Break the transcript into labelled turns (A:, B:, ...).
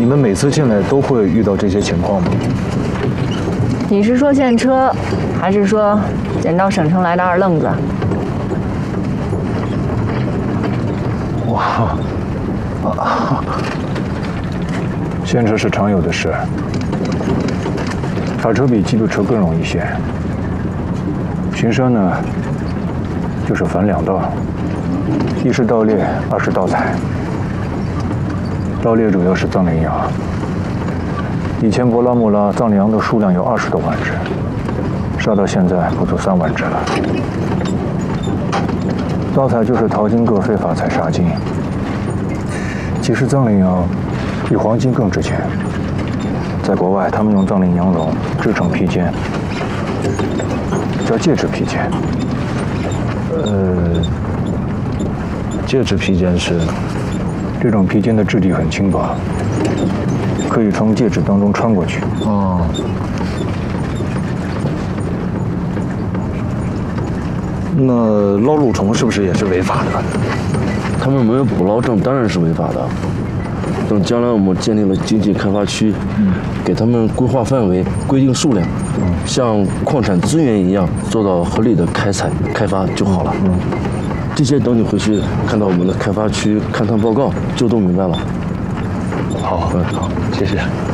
A: 你们每次进来都会遇到这些情况吗？
B: 你是说现车，还是说捡到省城来的二愣子？
A: 哇，现车是常有的事，卡车比机动车更容易陷。巡山呢，就是反两道，一是盗猎，二是盗采。盗猎主要是藏羚羊，以前博拉木拉藏羚羊的数量有20多万只，杀到现在不足3万只了。盗采就是淘金客非法采杀金。其实藏羚羊比黄金更值钱，在国外他们用藏羚羊绒制成披肩，叫戒指披肩。
C: 戒指披肩是？
A: 这种披肩的质地很轻薄，可以从戒指当中穿过去。
C: 哦。那捞蠕虫是不是也是违法的？
D: 他们没有捕捞证，当然是违法的。等将来我们建立了经济开发区，给他们规划范围、规定数量，像矿产资源一样，做到合理的开采、开发就好了。这些等你回去看到我们的开发区勘探报告，就都明白了。
C: 好，好，谢谢。